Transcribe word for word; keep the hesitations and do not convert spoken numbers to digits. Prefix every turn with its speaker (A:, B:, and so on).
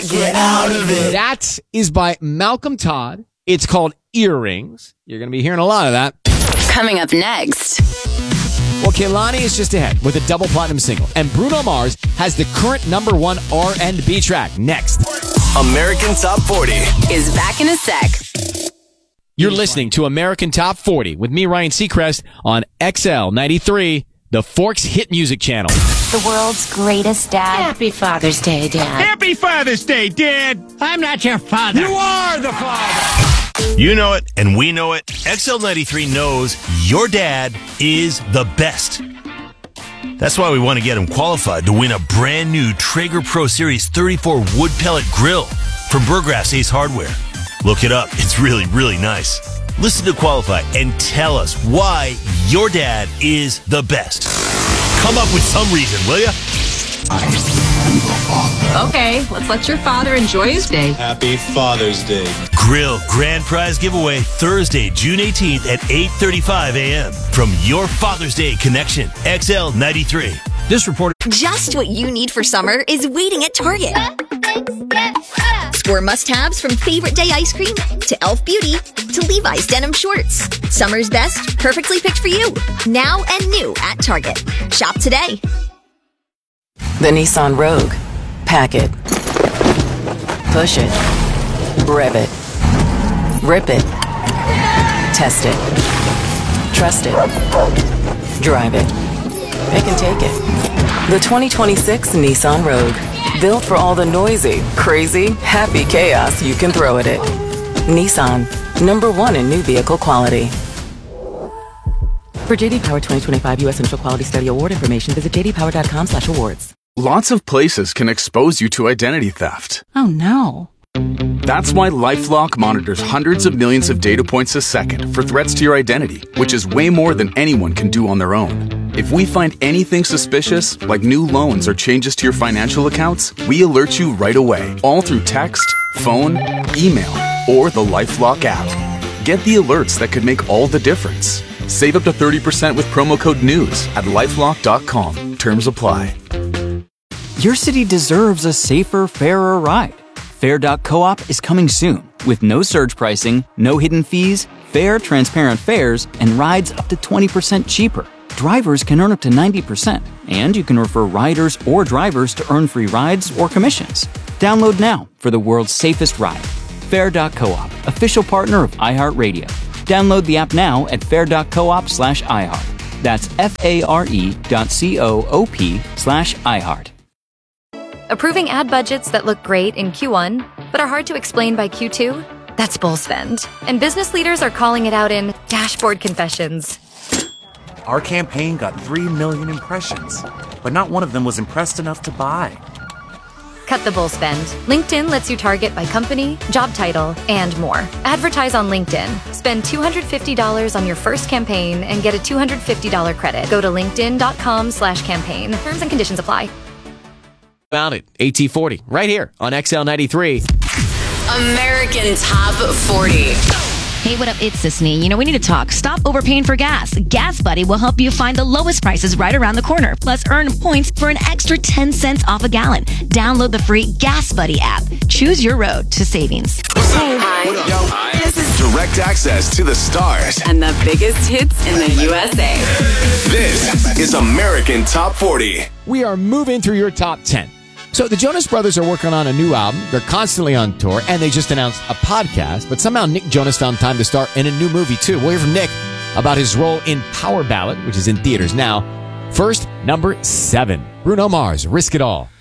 A: can't get out of it.
B: That is by Malcolm Todd. It's called Earrings. You're going to be hearing a lot of that.
C: Coming up next.
B: Well, Kehlani is just ahead with a double platinum single, and Bruno Mars has the current number one R and B track. Next.
D: American Top forty
C: Is back in a sec.
B: You're listening to American Top forty with me, Ryan Seacrest, on X L ninety-three, the Forks Hit Music Channel.
E: The world's greatest dad.
F: Happy Father's Day, Dad.
G: Happy Father's Day, Dad.
F: I'm not your father.
G: You are the father.
D: You know it, and we know it. X L ninety-three knows your dad is the best. That's why we want to get him qualified to win a brand new Traeger Pro Series thirty-four wood pellet grill from Burgrass Ace Hardware. Look it up. It's really, really nice. Listen to qualify and tell us why your dad is the best. Come up with some reason, will you?
A: I am the father.
H: Okay, let's let your father enjoy his day.
I: Happy Father's Day.
D: Grill Grand Prize Giveaway Thursday, June eighteenth at eight thirty-five a.m. from your Father's Day connection, X L ninety-three.
B: This report.
J: Just what you need for summer is waiting at Target. Score must-haves from Favorite Day ice cream to Elf Beauty to Levi's denim shorts. Summer's best, perfectly picked for you. Now and new at Target. Shop today.
K: The Nissan Rogue. Pack it. Push it. Rev it. Rip it. Test it. Trust it. Drive it. Pick and take it. The twenty twenty-six Nissan Rogue. Built for all the noisy, crazy, happy chaos you can throw at it. Nissan. Number one in new vehicle quality. For J D Power twenty twenty-five U S Central Quality Study Award information, visit j d power dot com slash awards.
L: Lots of places can expose you to identity theft.
H: Oh, no.
L: That's why LifeLock monitors hundreds of millions of data points a second for threats to your identity, which is way more than anyone can do on their own. If we find anything suspicious, like new loans or changes to your financial accounts, we alert you right away, all through text, phone, email, or the LifeLock app. Get the alerts that could make all the difference. Save up to thirty percent with promo code NEWS at lifelock dot com. Terms apply.
M: Your city deserves a safer, fairer ride. Fair dot coop is coming soon with no surge pricing, no hidden fees, fair, transparent fares, and rides up to twenty percent cheaper. Drivers can earn up to ninety percent, and you can refer riders or drivers to earn free rides or commissions. Download now for the world's safest ride. Fair dot coop, official partner of iHeartRadio. Download the app now at fair dot coop slash iHeart. That's F-A-R-E dot C-O-O-P slash iHeart.
N: Approving ad budgets that look great in Q one, but are hard to explain by Q two? That's bull spend. And business leaders are calling it out in dashboard confessions.
O: Our campaign got three million impressions, but not one of them was impressed enough to buy.
N: Cut the bull spend. LinkedIn lets you target by company, job title, and more. Advertise on LinkedIn. Spend two hundred fifty dollars on your first campaign and get a two hundred fifty dollars credit. Go to linkedin dot com slash campaign. Terms and conditions apply.
B: Found it. A T forty. Right here on X L ninety-three.
C: American Top forty.
P: Hey, what up? It's Sisney. You know, we need to talk. Stop overpaying for gas. Gas Buddy will help you find the lowest prices right around the corner. Plus, earn points for an extra ten cents off a gallon. Download the free Gas Buddy app. Choose your road to savings.
C: Hey. Hi.
D: What up, yo? This is direct access to the stars
C: and the biggest hits in the U S A.
D: This is American Top forty.
B: We are moving through your top ten. So the Jonas Brothers are working on a new album. They're constantly on tour, and they just announced a podcast. But somehow Nick Jonas found time to star in a new movie, too. We'll hear from Nick about his role in Power Ballad, which is in theaters now. First, number seven, Bruno Mars, Risk It All.